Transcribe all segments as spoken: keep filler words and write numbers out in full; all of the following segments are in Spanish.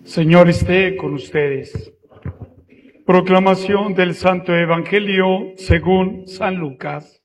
Señor esté con ustedes. Proclamación del Santo Evangelio según San Lucas.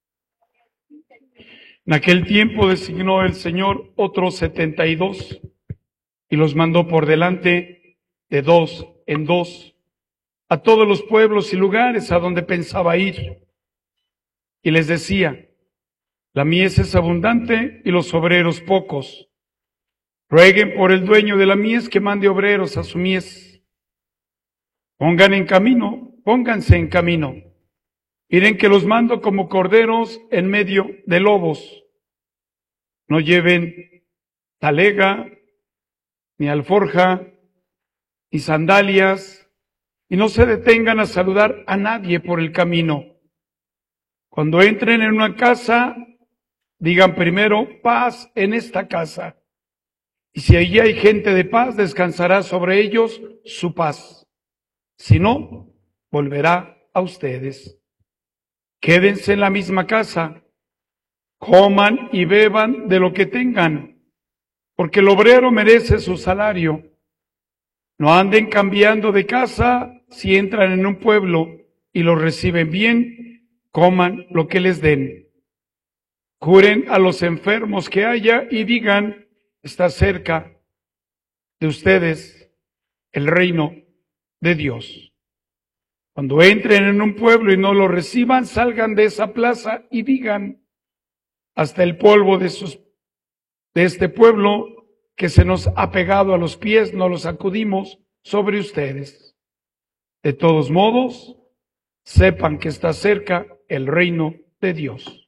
En aquel tiempo designó el Señor otros setenta y dos y los mandó por delante de dos en dos a todos los pueblos y lugares a donde pensaba ir. Y les decía: la mies es abundante y los obreros pocos. Rueguen por el dueño de la mies que mande obreros a su mies. Pongan en camino, pónganse en camino. Miren que los mando como corderos en medio de lobos. No lleven talega, ni alforja, ni sandalias, y no se detengan a saludar a nadie por el camino. Cuando entren en una casa, digan primero: paz en esta casa. Y si allí hay gente de paz, descansará sobre ellos su paz. Si no, volverá a ustedes. Quédense en la misma casa, coman y beban de lo que tengan, porque el obrero merece su salario. No anden cambiando de casa. Si entran en un pueblo y lo reciben bien, coman lo que les den. Curen a los enfermos que haya y digan: está cerca de ustedes el reino de Dios. Cuando entren en un pueblo y no lo reciban, salgan de esa plaza y digan: hasta el polvo de, sus, de este pueblo que se nos ha pegado a los pies, no lo sacudimos sobre ustedes. De todos modos, sepan que está cerca el reino de Dios.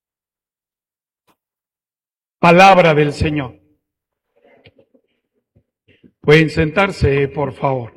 Palabra del Señor. Pueden sentarse, por favor.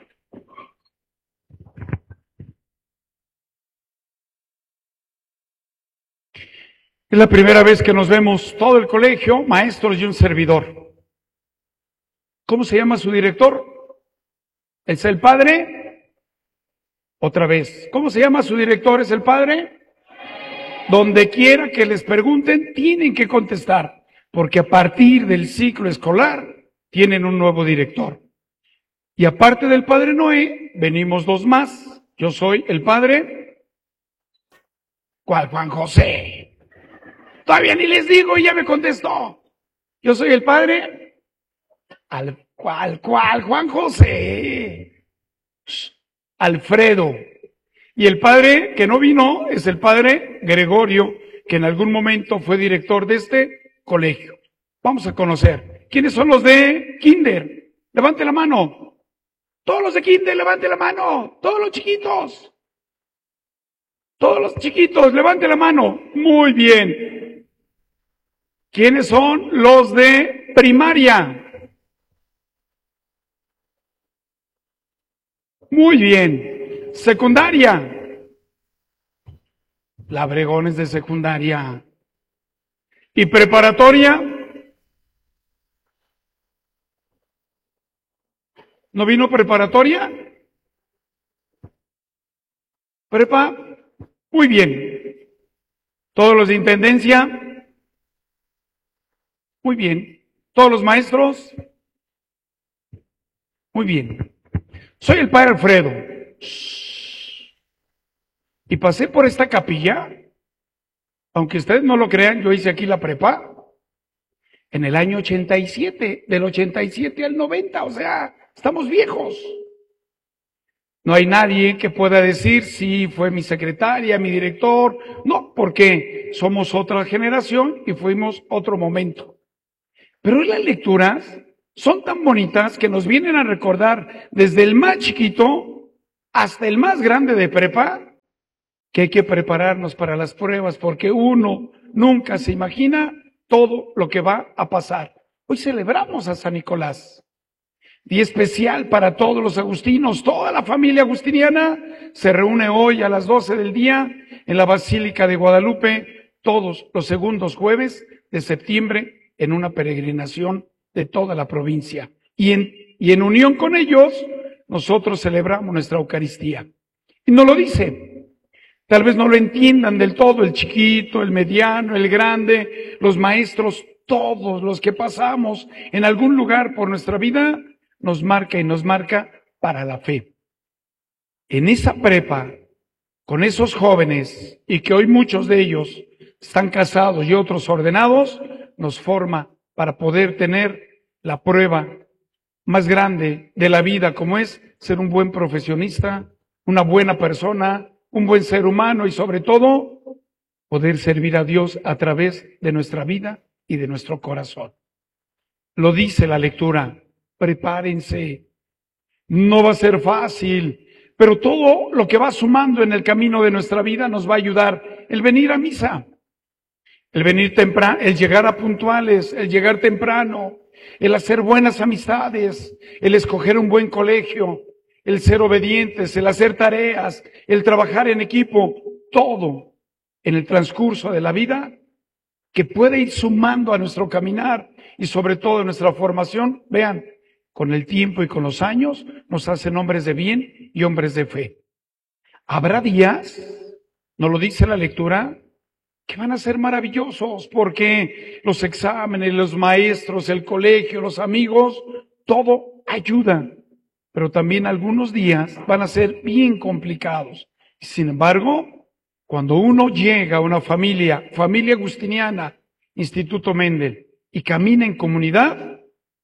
Es la primera vez que nos vemos todo el colegio, maestros y un servidor. ¿Cómo se llama su director? ¿Es el padre? Otra vez. ¿Cómo se llama su director? ¿Es el padre? Donde quiera que les pregunten, tienen que contestar, porque a partir del ciclo escolar tienen un nuevo director. Y aparte del padre Noé, venimos dos más. Yo soy el padre... ¿Cuál? Juan José. Todavía ni les digo y ya me contestó. Yo soy el padre... Al, ¿Cuál? ¿Cuál? Juan José. Alfredo. Y el padre que no vino es el padre Gregorio, que en algún momento fue director de este colegio. Vamos a conocer. ¿Quiénes son los de kinder? Levante la mano. Todos los de kinder, levante la mano. Todos los chiquitos. Todos los chiquitos, levante la mano. Muy bien. ¿Quiénes son los de primaria? Muy bien. Secundaria. Labregones de secundaria. ¿Y preparatoria? ¿No vino preparatoria? ¿Prepa? Muy bien. ¿Todos los de intendencia? Muy bien. ¿Todos los maestros? Muy bien. Soy el padre Alfredo. Y pasé por esta capilla. Aunque ustedes no lo crean, yo hice aquí la prepa en el año ochenta y siete, del ochenta y siete al noventa, o sea, estamos viejos. No hay nadie que pueda decir si fue mi secretaria, mi director. No, porque somos otra generación y fuimos otro momento. Pero las lecturas son tan bonitas que nos vienen a recordar desde el más chiquito hasta el más grande de prepa que hay que prepararnos para las pruebas, porque uno nunca se imagina todo lo que va a pasar. Hoy celebramos a San Nicolás. Día especial para todos los agustinos. Toda la familia agustiniana se reúne hoy a las doce del día en la Basílica de Guadalupe, todos los segundos jueves de septiembre, en una peregrinación de toda la provincia. Y en, y en unión con ellos, nosotros celebramos nuestra Eucaristía. Y nos lo dice. Tal vez no lo entiendan del todo, el chiquito, el mediano, el grande, los maestros, todos los que pasamos en algún lugar por nuestra vida, nos marca y nos marca para la fe. En esa prepa, con esos jóvenes, y que hoy muchos de ellos están casados y otros ordenados, nos forma para poder tener la prueba más grande de la vida, como es ser un buen profesionista, una buena persona, un buen ser humano y sobre todo poder servir a Dios a través de nuestra vida y de nuestro corazón. Lo dice la lectura, prepárense. No va a ser fácil, pero todo lo que va sumando en el camino de nuestra vida nos va a ayudar. El venir a misa, el venir temprano, el llegar a puntuales, el llegar temprano, el hacer buenas amistades, el escoger un buen colegio, el ser obedientes, el hacer tareas, el trabajar en equipo, todo en el transcurso de la vida que puede ir sumando a nuestro caminar y sobre todo en nuestra formación. Vean, con el tiempo y con los años nos hacen hombres de bien y hombres de fe. Habrá días, nos lo dice la lectura, que van a ser maravillosos porque los exámenes, los maestros, el colegio, los amigos, todo ayuda. Pero también algunos días van a ser bien complicados. Sin embargo, cuando uno llega a una familia, familia agustiniana, Instituto Mendel, y camina en comunidad,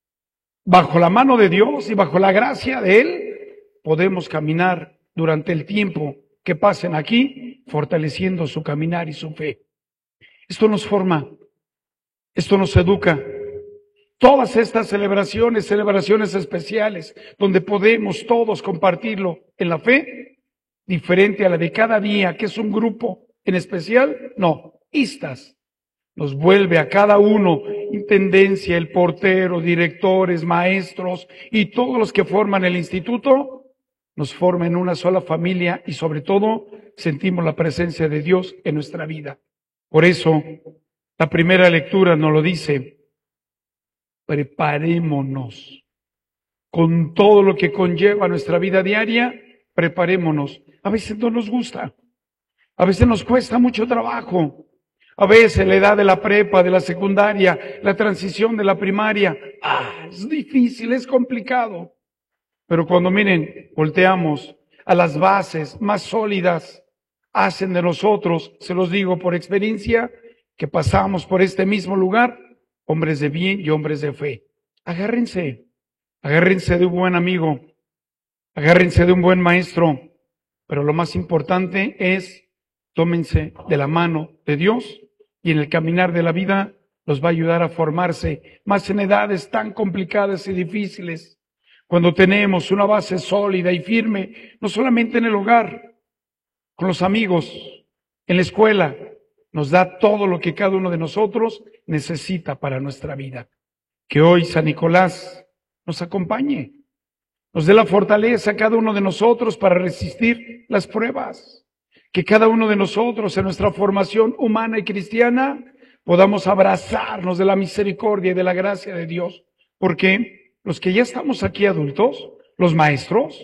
bajo la mano de Dios y bajo la gracia de Él, podemos caminar durante el tiempo que pasen aquí, fortaleciendo su caminar y su fe. Esto nos forma, esto nos educa. Todas estas celebraciones, celebraciones especiales, donde podemos todos compartirlo en la fe, diferente a la de cada día, que es un grupo en especial, no, istas, nos vuelve a cada uno, intendencia, el portero, directores, maestros y todos los que forman el instituto, nos forman en una sola familia y sobre todo sentimos la presencia de Dios en nuestra vida. Por eso, la primera lectura nos lo dice, preparémonos con todo lo que conlleva nuestra vida diaria, preparémonos. A veces no nos gusta, a veces nos cuesta mucho trabajo, a veces la edad de la prepa, de la secundaria, la transición de la primaria, ah, es difícil, es complicado. Pero cuando miren, volteamos a las bases más sólidas, hacen de nosotros, se los digo por experiencia, que pasamos por este mismo lugar, hombres de bien y hombres de fe. Agárrense, agárrense de un buen amigo, agárrense de un buen maestro, pero lo más importante es, tómense de la mano de Dios y en el caminar de la vida los va a ayudar a formarse, más en edades tan complicadas y difíciles. Cuando tenemos una base sólida y firme, no solamente en el hogar, con los amigos, en la escuela, nos da todo lo que cada uno de nosotros necesita para nuestra vida. Que hoy San Nicolás nos acompañe, nos dé la fortaleza a cada uno de nosotros para resistir las pruebas. Que cada uno de nosotros en nuestra formación humana y cristiana podamos abrazarnos de la misericordia y de la gracia de Dios. Porque los que ya estamos aquí adultos, los maestros,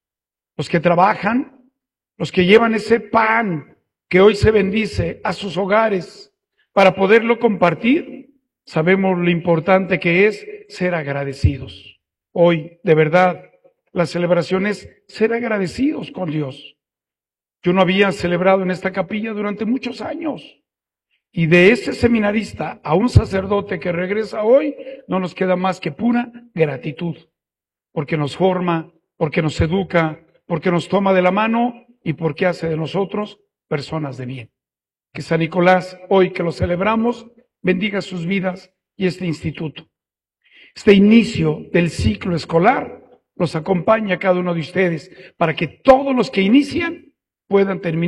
los que trabajan, los que llevan ese pan que hoy se bendice a sus hogares para poderlo compartir, sabemos lo importante que es ser agradecidos. Hoy, de verdad, la celebración es ser agradecidos con Dios. Yo no había celebrado en esta capilla durante muchos años. Y de ese seminarista a un sacerdote que regresa hoy, no nos queda más que pura gratitud. Porque nos forma, porque nos educa, porque nos toma de la mano y porque hace de nosotros personas de bien. Que San Nicolás, hoy que lo celebramos, bendiga sus vidas y este instituto. Este inicio del ciclo escolar los acompaña a cada uno de ustedes para que todos los que inician puedan terminar